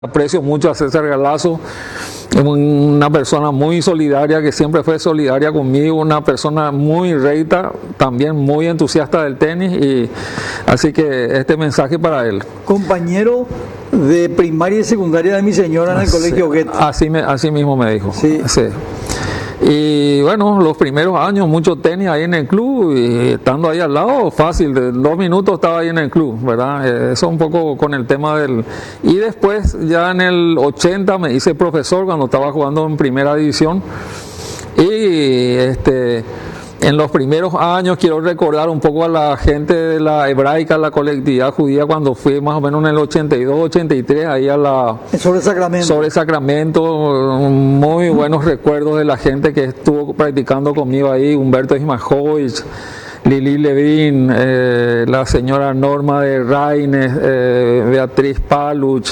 Aprecio mucho a César Galazo, es una persona muy solidaria, que siempre fue solidaria conmigo, una persona muy recta, también muy entusiasta del tenis, y así que este mensaje para él. Compañero de primaria y secundaria de mi señora en el colegio Goethe. Así mismo me dijo. Sí. Sí. Y bueno, los primeros años, mucho tenis ahí en el club, y estando ahí al lado, fácil, de 2 minutos estaba ahí en el club, ¿verdad? Eso un poco con el tema del... Y después, ya en el 80 me hice profesor cuando estaba jugando en primera división, y en los primeros años quiero recordar un poco a la gente de la hebraica, la colectividad judía, cuando fui más o menos en el 82, 83, ahí a la... Sobre Sacramento, muy buenos recuerdos de la gente que estuvo practicando conmigo ahí, Humberto Ismajovic, Lili Levin, la señora Norma de Raines, Beatriz Paluch,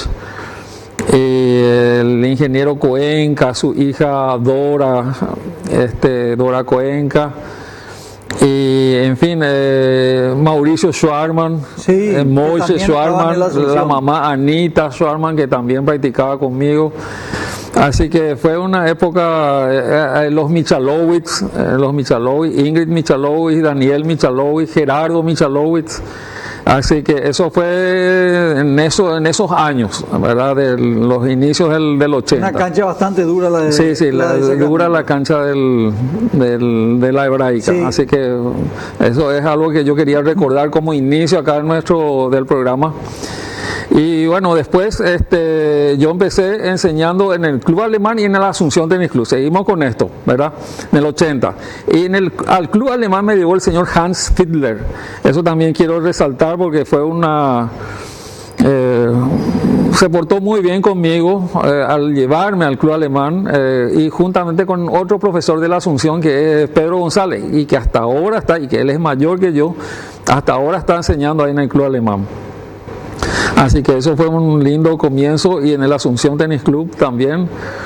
el ingeniero Cuenca, su hija Dora, Dora Cuenca, y en fin, Mauricio Schwarman, sí, Moishe Schwarman, la mamá Anita Schwarman, que también practicaba conmigo. Así que fue una época, los Michalowicz, Ingrid Michalowicz, Daniel Michalowicz, Gerardo Michalowicz. Así que eso fue en esos años, ¿verdad? De los inicios del 80. Una cancha bastante dura la de... Sí, dura la cancha de la hebraica. Sí. Así que eso es algo que yo quería recordar como inicio acá del programa. Y bueno, después yo empecé enseñando en el Club Alemán y en el Asunción Tenis Club. Seguimos con esto, ¿verdad? En el 80. Y al Club Alemán me llevó el señor Hans Fiedler. Eso también quiero resaltar porque fue se portó muy bien conmigo al llevarme al Club Alemán, y juntamente con otro profesor de la Asunción, que es Pedro González, y que hasta ahora está, y que él es mayor que yo, hasta ahora está enseñando ahí en el Club Alemán. Así que eso fue un lindo comienzo, y en el Asunción Tenis Club también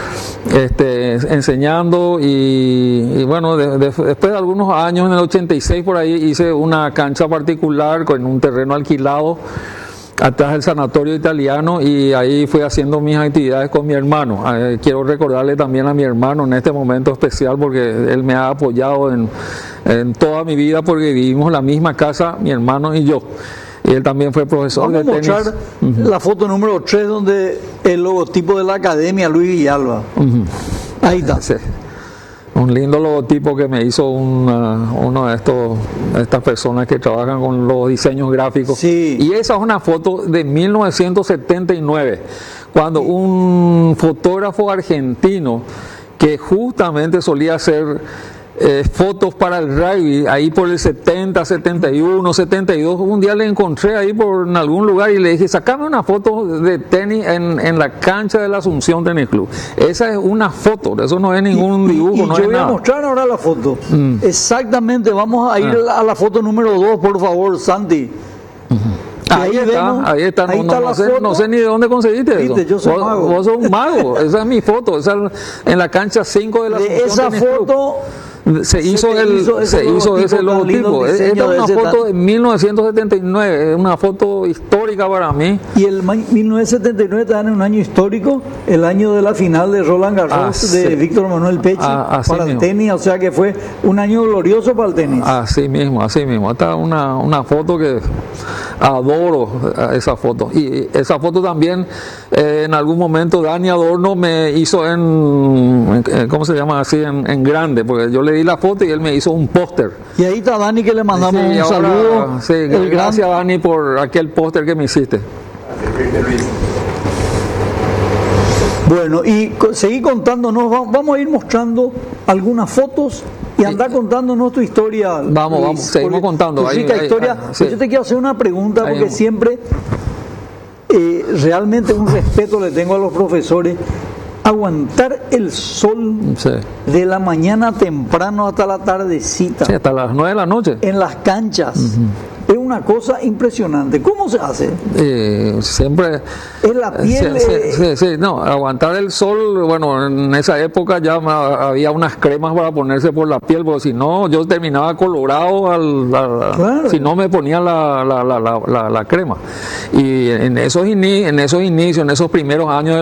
enseñando, y bueno, después de algunos años, en el 86 por ahí, hice una cancha particular con un terreno alquilado atrás del sanatorio italiano, y ahí fui haciendo mis actividades con mi hermano. Quiero recordarle también a mi hermano en este momento especial, porque él me ha apoyado en toda mi vida, porque vivimos en la misma casa, mi hermano y yo. Y él también fue profesor de tenis. Vamos a mostrar la foto número 3, donde el logotipo de la Academia Luis Villalba. Ahí está. Sí. Un lindo logotipo que me hizo uno de estas personas que trabajan con los diseños gráficos. Sí. Y esa es una foto de 1979, cuando un fotógrafo argentino que justamente solía hacer fotos para el rugby, ahí por el 70, 71, 72, un día le encontré ahí en algún lugar y le dije, sacame una foto de tenis en la cancha de la Asunción Tenis Club. Esa es una foto, eso no es ningún dibujo. Y no yo es voy nada. A mostrar ahora la foto. Exactamente, vamos a ir a la foto número 2, por favor, Santi. Ahí está, no sé ni de dónde conseguiste. ¿Viste? Eso. Yo soy mago. Vos sos un mago, esa es mi foto, esa en la cancha 5 de la Asunción esa Tenis foto Club. Se hizo ese logotipo. Esta es una foto de 1979, es una foto histórica para mí. Y el 1979 está en un año histórico, el año de la final de Roland Garros de Víctor Manuel Pechi para el tenis, o sea que fue un año glorioso para el tenis. Así mismo. Esta es una foto que adoro, esa foto. Y esa foto también, en algún momento Dani Adorno me hizo ¿cómo se llama así? En grande, porque yo le di la foto y él me hizo un póster. Y ahí está Dani, que le mandamos un saludo. Sí, gracias Dani por aquel póster que me hiciste. Bueno, y seguí contándonos, vamos a ir mostrando algunas fotos y andar contándonos tu historia. Vamos, seguimos contando. Historia. Sí. Yo te quiero hacer una pregunta, porque siempre realmente un respeto le tengo a los profesores. Aguantar el sol de la mañana temprano hasta la tardecita. Sí, hasta las 9 de la noche. En las canchas. es una cosa impresionante. ¿Cómo se hace? Siempre... Es la piel... Sí, no, aguantar el sol, bueno, en esa época ya había unas cremas para ponerse por la piel, porque si no, yo terminaba colorado claro. Si no me ponía la crema. Y en esos inicios, en esos primeros años